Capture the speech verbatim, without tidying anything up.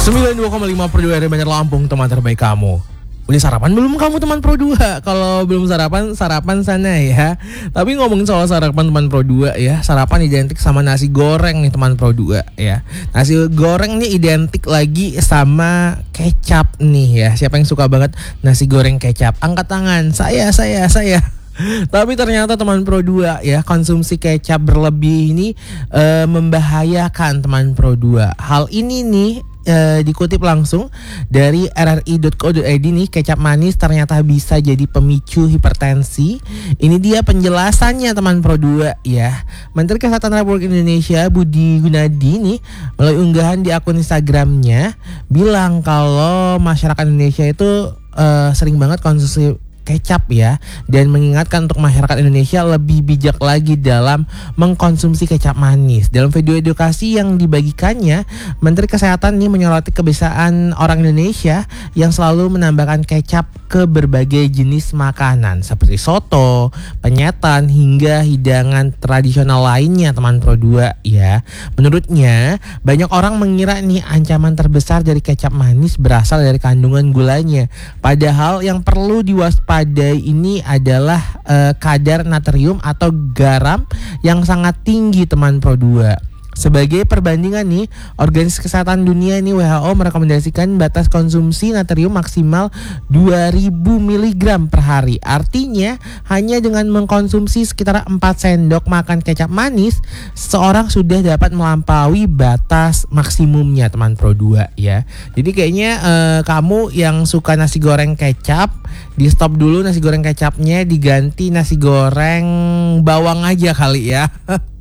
sembilan puluh dua koma lima per dua R Banjar Lampung, teman terbaik kamu. Udah sarapan belum kamu teman Pro dua? Kalau belum sarapan, sarapan sana ya. Tapi ngomongin soal sarapan teman Pro dua ya, sarapan identik sama nasi goreng nih teman Pro dua ya. Nasi goreng nih identik lagi sama kecap nih ya. Siapa yang suka banget nasi goreng kecap? Angkat tangan. Saya, saya, saya. Tapi ternyata teman Pro dua ya, konsumsi kecap berlebih ini e, membahayakan teman Pro dua. Hal ini nih e, dikutip langsung dari r r i dot co dot i d nih, kecap manis ternyata bisa jadi pemicu hipertensi. Ini dia penjelasannya teman Pro dua ya. Menteri Kesehatan Republik Indonesia Budi Gunadi nih melalui unggahan di akun Instagramnya bilang kalau masyarakat Indonesia itu e, sering banget konsumsi kecap ya, dan mengingatkan untuk masyarakat Indonesia lebih bijak lagi dalam mengkonsumsi kecap manis. Dalam video edukasi yang dibagikannya, Menteri Kesehatan ini menyoroti kebiasaan orang Indonesia yang selalu menambahkan kecap ke berbagai jenis makanan seperti soto, penyetan, hingga hidangan tradisional lainnya teman Pro dua ya. Menurutnya, banyak orang mengira nih ancaman terbesar dari kecap manis berasal dari kandungan gulanya. Padahal yang perlu diwaspadai Pada ini adalah uh, kadar natrium atau garam yang sangat tinggi teman Pro dua. Sebagai perbandingan nih, Organisasi Kesehatan Dunia ini W H O merekomendasikan batas konsumsi natrium maksimal dua ribu miligram per hari. Artinya hanya dengan mengkonsumsi sekitar empat sendok makan kecap manis, seseorang sudah dapat melampaui batas maksimumnya teman Pro dua ya. Jadi kayaknya eh, kamu yang suka nasi goreng kecap, di stop dulu nasi goreng kecapnya, diganti nasi goreng bawang aja kali ya.